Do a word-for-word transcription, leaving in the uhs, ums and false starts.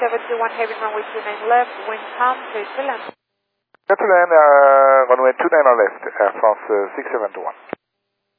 seven two one, heavy runway two nine left, wind calm, clear to land. Clear to land, uh, runway two nine left, Air France uh, six seven two one.